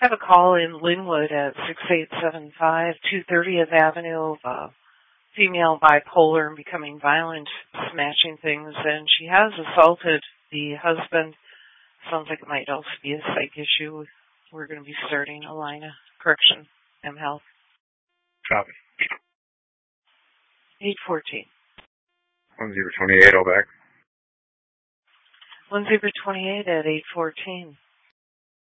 I have a call in Linwood at 6875 230th Avenue of female bipolar and becoming violent, smashing things, and she has assaulted the husband. Sounds like it might also be a psych issue. We're going to be starting a line of correction, mHealth. Copy. 814. 1028, all back. 1028 at 814.